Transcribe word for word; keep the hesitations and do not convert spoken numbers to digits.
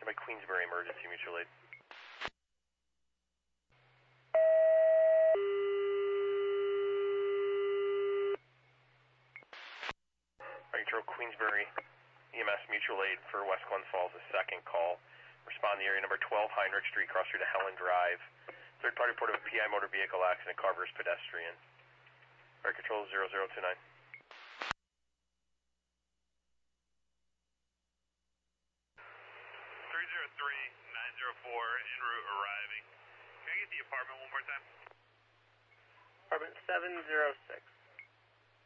by Queensbury Emergency Mutual Aid. Fire Control, Queensbury E M S Mutual Aid for West Glens Falls, a second call. Respond to area number twelve Heinrich Street, cross through to Helen Drive. Third party report of a P I motor vehicle accident, Carver's pedestrian. Fire Control zero zero two nine. three zero three nine zero four, en route arriving. Can I get the apartment one more time? Apartment seven zero six.